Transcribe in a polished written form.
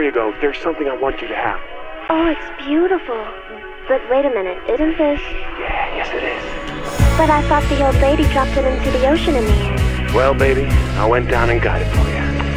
you go, there's something I want you to have. Oh, it's beautiful. But wait a minute, isn't this... Yeah, yes it is. But I thought the old lady dropped it into the ocean in the end. Well, baby, I went down and got it for you.